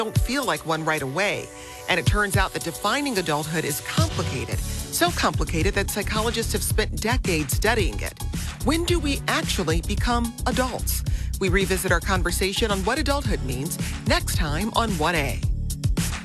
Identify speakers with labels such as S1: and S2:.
S1: don't feel like one right away. And it turns out that defining adulthood is complicated. So complicated that psychologists have spent decades studying it. When do we actually become adults? We revisit our conversation on what adulthood means next time on 1A.